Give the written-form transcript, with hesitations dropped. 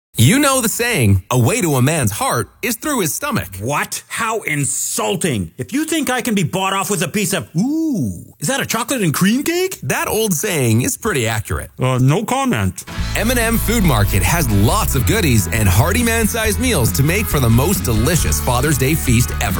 You know the saying, a way to a man's heart is through his stomach. What? How insulting. If you think I can be bought off with a piece of, ooh, is that a chocolate and cream cake? That old saying is pretty accurate. No comment. M&M Food Market has lots of goodies and hearty man-sized meals to make for the most delicious Father's Day feast ever.